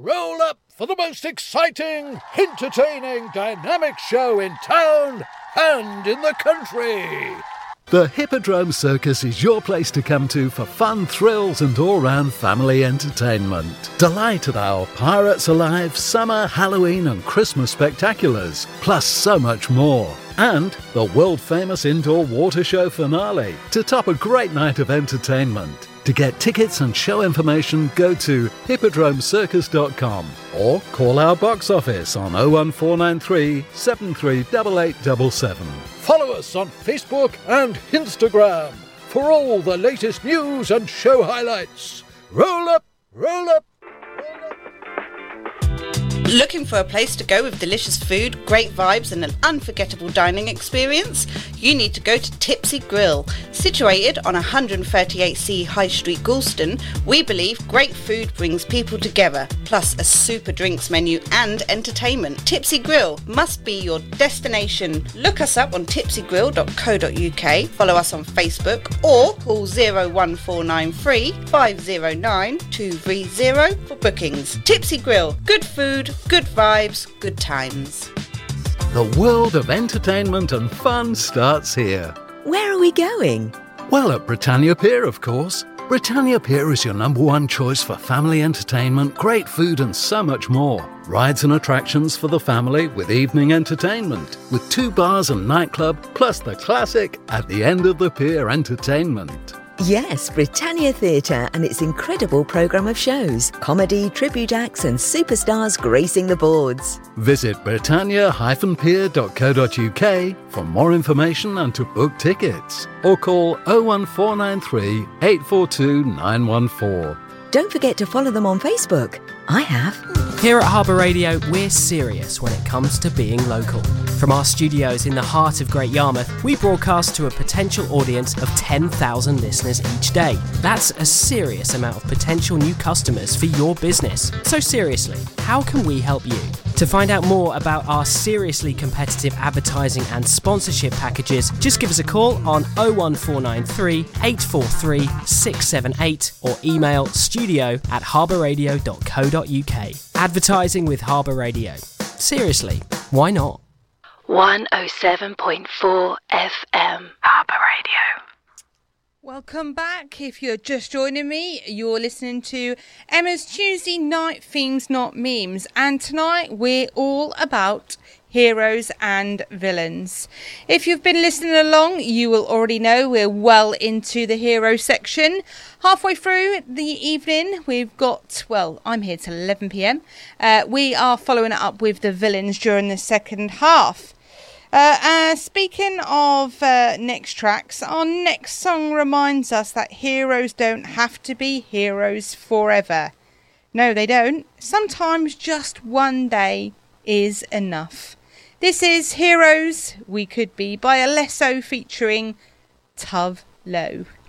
roll up for the most exciting, entertaining, dynamic show in town and in the country. The Hippodrome Circus is your place to come to for fun, thrills and all-round family entertainment. Delight at our Pirates Alive, Summer, Halloween and Christmas spectaculars, plus so much more. And the world-famous indoor water show finale to top a great night of entertainment. To get tickets and show information, go to hippodromecircus.com or call our box office on 01493 738877. Follow us on Facebook and Instagram for all the latest news and show highlights. Roll up, roll up, roll up. Looking for a place to go with delicious food, great vibes and an unforgettable dining experience? You need to go to Tipsy Grill. Situated on 138C High Street, Galston, we believe great food brings people together, plus a super drinks menu and entertainment. Tipsy Grill must be your destination. Look us up on tipsygrill.co.uk, follow us on Facebook or call 01493 509 230 for bookings. Tipsy Grill, good food, good vibes, good times. The world of entertainment and fun starts here. Where are we going? Well, at Britannia Pier, of course. Britannia Pier is your number one choice for family entertainment, great food and so much more. Rides and attractions for the family with evening entertainment, with 2 bars and nightclub, plus the classic at the end of the pier entertainment. Yes, Britannia Theatre and its incredible programme of shows, comedy, tribute acts and superstars gracing the boards. Visit britannia-pier.co.uk for more information and to book tickets. Or call 01493 842 914. Don't forget to follow them on Facebook. I have. Here at Harbour Radio, we're serious when it comes to being local. From our studios in the heart of Great Yarmouth, we broadcast to a potential audience of 10,000 listeners each day. That's a serious amount of potential new customers for your business. So seriously, how can we help you? To find out more about our seriously competitive advertising and sponsorship packages, just give us a call on 01493 843 678 or email studio@harbourradio.co.uk. Advertising with Harbour Radio. Seriously, why not? 107.4 FM, Harbour Radio. Welcome back. If you're just joining me, you're listening to Emma's Tuesday Night Themes Not Memes, and tonight we're all about heroes and villains. If you've been listening along, you will already know we're well into the hero section. Halfway through the evening, we've got, well, I'm here till 11 p.m. We are following it up with the villains during the second half. Speaking of next tracks, our next song reminds us that heroes don't have to be heroes forever. No, they don't. Sometimes just one day is enough. This is Heroes We Could Be by Alesso featuring Tove Lo.